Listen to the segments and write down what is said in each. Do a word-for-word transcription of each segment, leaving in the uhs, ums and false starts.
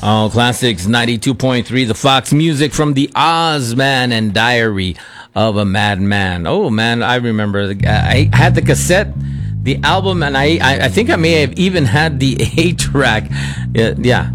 All Classics ninety-two point three, the Fox music from the Ozman and Diary of a Madman. Oh, man, I remember. The, I had the cassette, the album, and I, I, I think I may have even had the eight track. Yeah. yeah.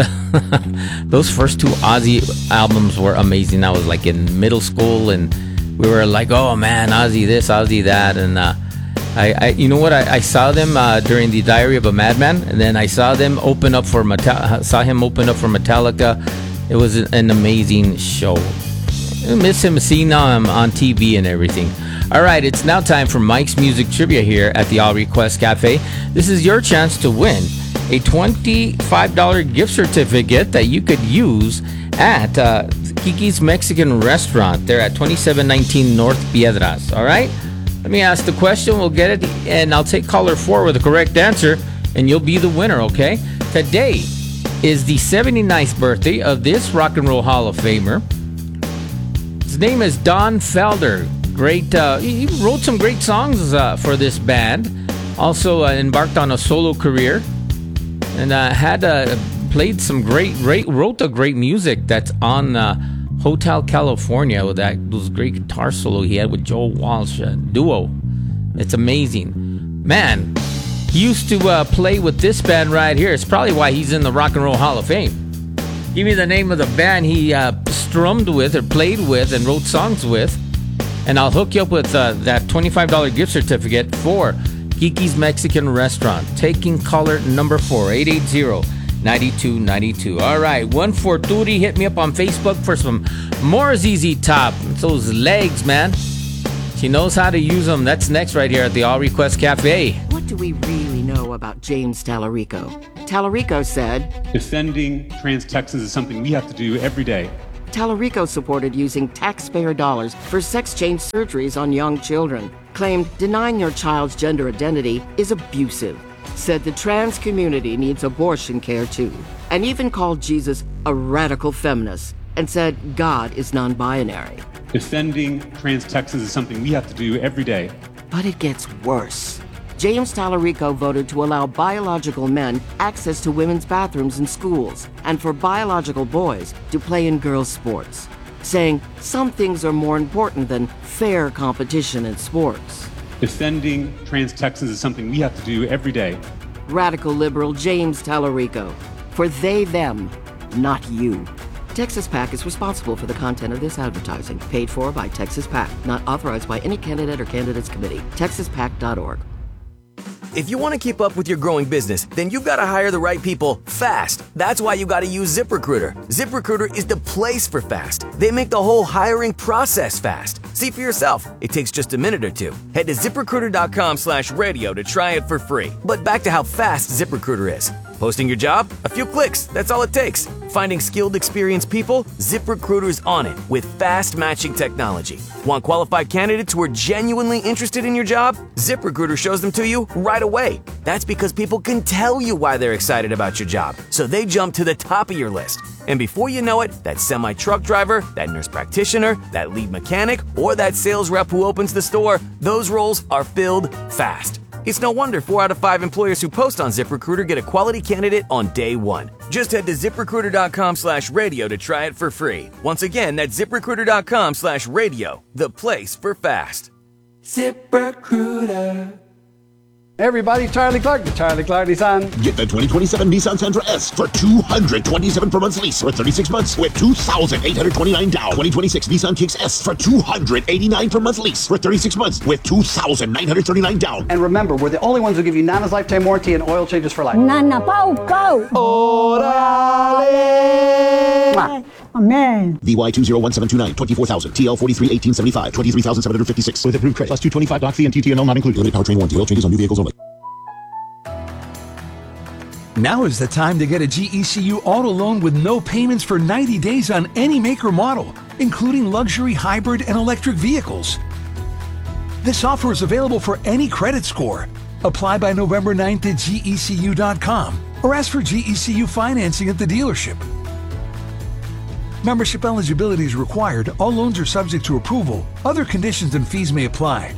Those first two Ozzy albums were amazing. I was like in middle school, and we were like, oh, man, Ozzy this, Ozzy that, and uh, I, I, you know what? I, I saw them uh, during the Diary of a Madman, and then I saw them open up for Metal- saw him open up for Metallica. It was an amazing show. I miss him seeing him on T V and everything. All right, it's now time for Mike's Music Trivia here at the All Request Cafe. This is your chance to win a twenty-five dollars gift certificate that you could use at uh, Kiki's Mexican Restaurant. They're at twenty-seven nineteen North Piedras. All right? Let me ask the question. We'll get it, and I'll take caller four with the correct answer, and you'll be the winner, okay? Today is the seventy-ninth birthday of this Rock and Roll Hall of Famer. His name is Don Felder. Great. Uh, he wrote some great songs uh, for this band. Also uh, embarked on a solo career, and uh, had uh, played some great, great, wrote a great music that's on uh, Hotel California with that those great guitar solo he had with Joe Walsh uh, duo. It's amazing, man. He used to uh, play with this band right here. It's probably why he's in the Rock and Roll Hall of Fame. Give me the name of the band he uh, strummed with or played with and wrote songs with, and I'll hook you up with uh, that twenty-five dollars gift certificate for Kiki's Mexican Restaurant. Taking caller number four, eight eight zero, nine two nine two. All right, one four Turi, hit me up on Facebook for some more Z Z Top. It's those legs, man. She knows how to use them. That's next right here at the All Request Cafe. What do we really know about James Tallarico? Tallarico said, defending trans Texans is something we have to do every day. Tallarico supported using taxpayer dollars for sex change surgeries on young children. Claimed denying your child's gender identity is abusive. Said the trans community needs abortion care too. And even called Jesus a radical feminist. And said God is non-binary. Defending trans Texans is something we have to do every day. But it gets worse. James Tallarico voted to allow biological men access to women's bathrooms in schools and for biological boys to play in girls' sports, saying some things are more important than fair competition in sports. Defending trans Texans is something we have to do every day. Radical liberal James Tallarico. For they, them, not you. Texas PAC is responsible for the content of this advertising. Paid for by Texas PAC. Not authorized by any candidate or candidates committee. texas pac dot org. If you want to keep up with your growing business, then you've got to hire the right people fast. That's why you got to use ZipRecruiter. ZipRecruiter is the place for fast. They make the whole hiring process fast. See for yourself. It takes just a minute or two. Head to ZipRecruiter.com slash radio to try it for free. But back to how fast ZipRecruiter is. Posting your job? A few clicks. That's all it takes. Finding skilled, experienced people? ZipRecruiter's on it with fast matching technology. Want qualified candidates who are genuinely interested in your job? ZipRecruiter shows them to you right away. That's because people can tell you why they're excited about your job, so they jump to the top of your list. And before you know it, that semi-truck driver, that nurse practitioner, that lead mechanic, or that sales rep who opens the store, those roles are filled fast. It's no wonder four out of five employers who post on ZipRecruiter get a quality candidate on day one. Just head to ZipRecruiter.com slash radio to try it for free. Once again, that's ZipRecruiter.com slash radio, the place for fast. ZipRecruiter. Hey everybody, Charlie Clark, the Charlie Clark Nissan. Get the twenty twenty-seven Nissan Sentra S for two hundred twenty-seven per month lease for thirty-six months with two thousand eight hundred twenty-nine down. twenty twenty-six Nissan Kicks S for two hundred eighty-nine per month lease for thirty-six months with two thousand nine hundred thirty-nine down. And remember, we're the only ones who give you Nana's lifetime warranty and oil changes for life. Nana, pau, pau. Orale. Amen. V Y two zero one seven two nine, twenty-four thousand. T L forty-three eighteen seventy-five, twenty-three thousand seven hundred fifty-six. With approved credit. Plus two twenty-five doc fee and T T N L not included. Limited powertrain warranty. Oil changes on new vehicles only. Now is the time to get a G E C U auto loan with no payments for ninety days on any make or model, including luxury, hybrid, and electric vehicles. This offer is available for any credit score. Apply by November ninth at G E C U dot com or ask for G E C U financing at the dealership. Membership eligibility is required. All loans are subject to approval. Other conditions and fees may apply.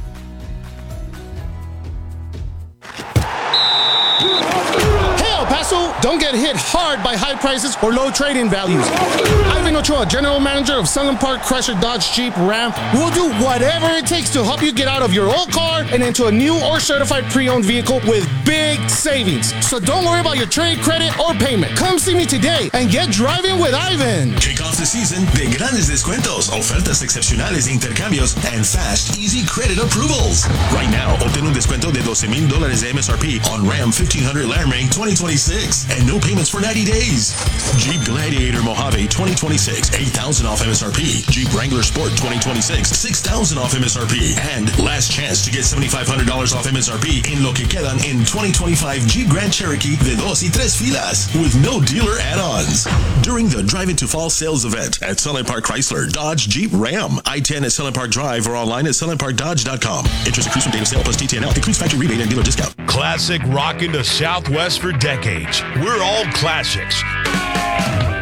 hassle, don't get hit hard by high prices or low trading values. Ivan Ochoa, General Manager of Sunland Park Chrysler Dodge Jeep Ram, will do whatever it takes to help you get out of your old car and into a new or certified pre-owned vehicle with big savings. So don't worry about your trade credit or payment. Come see me today and get driving with Ivan. Kick off the season de grandes descuentos, ofertas excepcionales de intercambios, and fast, easy credit approvals. Right now, obtén un descuento de doce mil dólares de M S R P on Ram fifteen hundred Laramie twenty twenty-six and no payments for ninety days. Jeep Gladiator Mojave twenty twenty-six, eight thousand off M S R P. Jeep Wrangler Sport twenty twenty-six, six thousand off M S R P. And last chance to get seventy-five hundred dollars off M S R P en lo que quedan en twenty twenty-five Jeep Grand Cherokee de dos y tres filas with no dealer add-ons. During the Drive Into Fall sales event at Sunland Park Chrysler, Dodge, Jeep, Ram, I ten at Sunland Park Drive or online at sunland park dodge dot com. Interest accrues from date of sale plus T T N L. Includes factory rebate and dealer discount. Classic rocking the Southwest for decades. We're all classics.